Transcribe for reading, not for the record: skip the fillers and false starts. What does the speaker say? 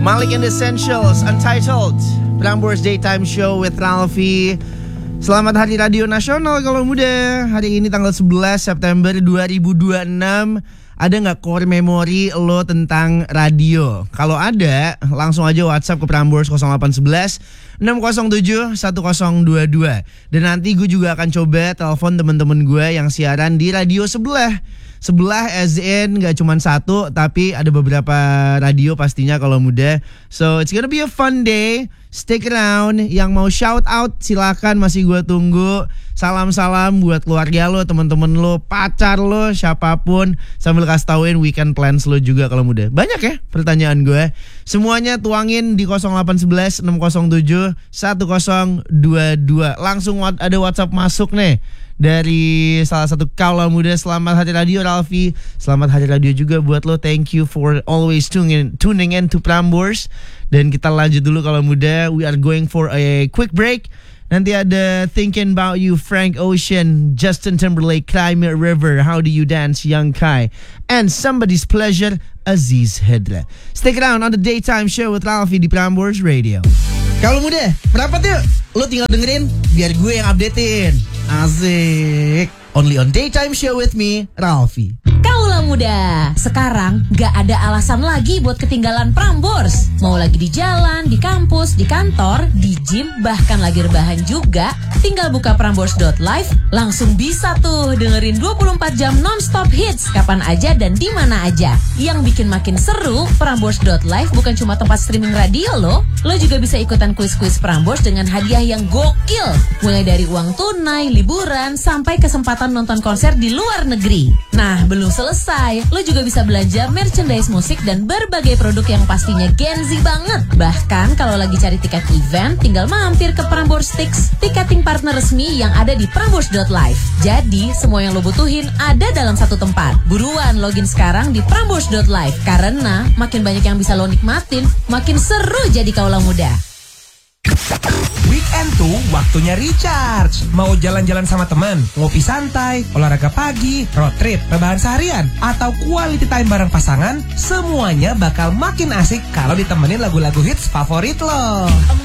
Malik and Essentials, Untitled, Prambors Daytime Show with Ralfi. Selamat Hari Radio Nasional kalau muda. Hari ini tanggal 11 September 2026. Ada gak core memory lo tentang radio? Kalau ada, langsung aja WhatsApp ke Prambors 0811 607 1022. Dan nanti gue juga akan coba telepon temen-temen gue yang siaran di radio sebelah as in gak cuma satu, tapi ada beberapa radio pastinya kalau muda. So it's gonna be a fun day. Stick around. Yang mau shout out silakan, masih gue tunggu. Salam-salam buat keluarga lo, teman-teman lo, pacar lo, siapapun. Sambil kasih tauin weekend plans lo juga kalau muda. Banyak ya pertanyaan gue. Semuanya tuangin di 0811 607 1022. Langsung ada WhatsApp masuk nih dari salah satu kaula muda. Selamat Hari Radio Ralfi. Selamat Hari Radio juga buat lo. Thank you for always tuning in to Prambors. Dan kita lanjut dulu kalau muda. We are going for a quick break. Nanti ada Thinking About You, Frank Ocean, Justin Timberlake, Cry Me a River, How Do You Dance, Young Kai, and Somebody's Pleasure, Aziz Hedra. Stick around on the Daytime Show with Ralfi di Prambors Radio. Kalau muda, merapat yuk. Lo tinggal dengerin, biar gue yang updatein. Asik. Only on Daytime Show with me, Ralfi. Kaulah muda, sekarang gak ada alasan lagi buat ketinggalan Prambors. Mau lagi di jalan, di kampus, di kantor, di gym, bahkan lagi rebahan juga, tinggal buka prambors.live, langsung bisa tuh dengerin 24 jam non-stop hits kapan aja dan di mana aja. Yang bikin makin seru, prambors.live bukan cuma tempat streaming radio loh. Lo juga bisa ikutan kuis-kuis Prambors dengan hadiah yang gokil. Mulai dari uang tunai, liburan, sampai kesempatan nonton konser di luar negeri. Nah, belum selesai, lo juga bisa belanja merchandise musik dan berbagai produk yang pastinya Gen Z banget. Bahkan kalau lagi cari tiket event, tinggal mampir ke Prambors Tix, tiketing partner resmi yang ada di prambors.live. Jadi, semua yang lo butuhin ada dalam satu tempat. Buruan login sekarang di prambors.live, karena makin banyak yang bisa lo nikmatin, makin seru jadi kaulah muda. Weekend tuh waktunya recharge. Mau jalan-jalan sama teman, ngopi santai, olahraga pagi, road trip, rebahan seharian, atau quality time bareng pasangan, semuanya bakal makin asik kalau ditemenin lagu-lagu hits favorit lo.